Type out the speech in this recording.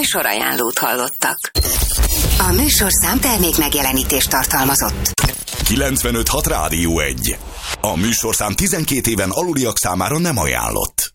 Műsorajánlót hallottak. A műsorszám termék megjelenítést tartalmazott. 95.6 Rádió 1. A műsorszám 12 éven aluliak számára nem ajánlott.